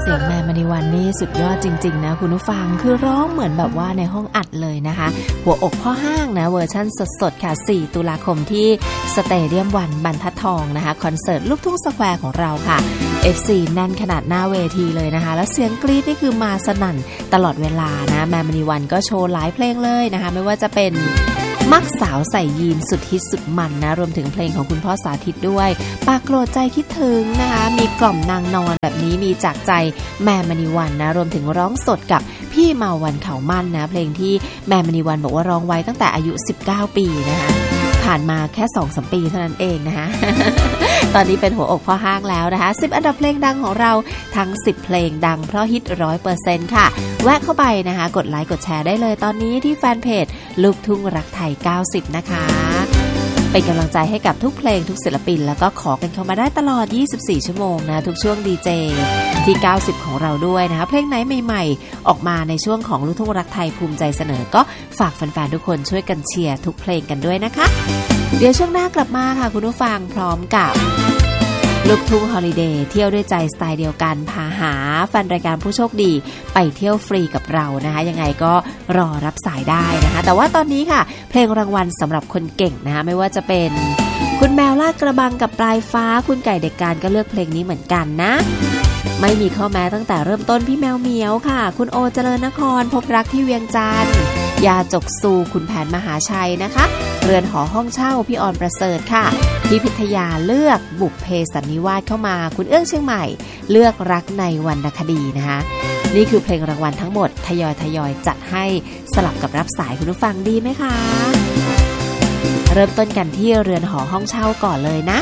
สียงแม่มณีวันนี่สุดยอดจริงๆนะคุณผู้ฟังคือร้องเหมือนแบบว่าในห้องอัดเลยนะคะหัวอกพ่อห้างนะเวอร์ชั่นสดๆค่ะ4ตุลาคมที่สเตเดียมวันบรรทัดทองนะคะคอนเสิร์ตลูกทุ่งสแควร์ของเราค่ะ FC แน่นขนาดหน้าเวทีเลยนะคะแล้วเสียงกรี๊ดนี่คือมาสนั่นตลอดเวลานะแม่มณีวันก็โชว์หลายเพลงเลยนะคะไม่ว่าจะเป็นมักสาวใส่ยีนสุดฮิตสุดมันนะรวมถึงเพลงของคุณพ่อสาธิตด้วยปากโกรธใจคิดถึงนะคะมีกล่อมนางนอนแบบนี้มีจากใจแม่มณีวันนะรวมถึงร้องสดกับพี่เมาวันเขามั่นนะเพลงที่แม่มณีวันบอกว่าร้องไว้ตั้งแต่อายุ19ปีนะคะผ่านมาแค่ 2-3 ปีเท่านั้นเองนะคะ ตอนนี้เป็นหัวอกพ่อห้างแล้วนะคะ10อันดับเพลงดังของเราทั้ง10เพลงดังเพราะฮิต 100% ค่ะแวะเข้าไปนะคะกดไลค์กดแชร์ได้เลยตอนนี้ที่แฟนเพจลูกทุ่งรักไทย90นะคะเป็นกำลังใจให้กับทุกเพลงทุกศิลปินแล้วก็ขอกันเข้ามาได้ตลอด24ชั่วโมงนะทุกช่วงดีเจที่90ของเราด้วยนะคะเพลงไหนใหม่ๆออกมาในช่วงของลูกทุ่งรักไทยภูมิใจเสนอก็ฝากแฟนๆทุกคนช่วยกันเชียร์ทุกเพลงกันด้วยนะคะเดี๋ยวช่วงหน้ากลับมาค่ะคุณผู้ฟังพร้อมกับลูกทุ่งฮอลิเดย์เที่ยวด้วยใจสไตล์เดียวกันพาหาแฟนรายการผู้โชคดีไปเที่ยวฟรีกับเรานะคะยังไงก็รอรับสายได้นะคะแต่ว่าตอนนี้ค่ะเพลงรางวัลสำหรับคนเก่งนะคะไม่ว่าจะเป็นคุณแมวลาดกระบังกับปลายฟ้าคุณไก่เด็กการก็เลือกเพลงนี้เหมือนกันนะไม่มีข้อแม้ตั้งแต่เริ่มต้นพี่แมวเหมียวค่ะคุณโอเจริญนครพบรักที่เวียงจันทร์ยาจกซูคุณแผนมหาชัยนะคะเรือนหอห้องเช่าพี่ออนประเสริฐค่ะพี่พิทยาเลือกบุพเพสันนิวาสเข้ามาคุณเอื้องเชียงใหม่เลือกรักในวรรณคดีนะคะนี่คือเพลงรางวัลทั้งหมดทยอยจัดให้สลับกับรับสายคุณผู้ฟังดีไหมคะเริ่มต้นกันที่เรือนหอห้องเช่าก่อนเลยนะ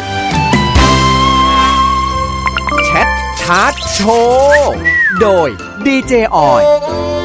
แชทชาร์ตโชว์โดยดีเจออย